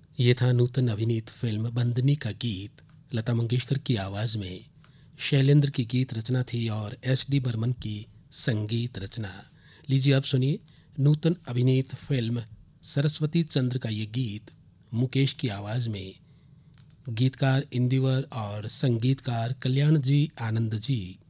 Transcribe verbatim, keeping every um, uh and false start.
ये था नूतन अभिनीत फिल्म बंदनी का गीत। लता मंगेशकर की आवाज़ में शैलेंद्र की गीत रचना थी और एस डी बर्मन की संगीत रचना। लीजिए अब सुनिए नूतन अभिनीत फिल्म सरस्वती चंद्र का ये गीत मुकेश की आवाज़ में। गीतकार इंदिवर और संगीतकार कल्याण जी आनंद जी।